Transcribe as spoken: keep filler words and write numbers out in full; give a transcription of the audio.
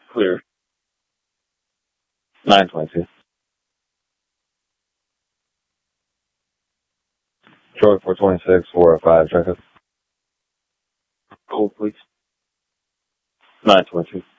Clear. nine twenty-two. Troy four twenty-six, four oh five, check it. Cool, please. nine twenty-two.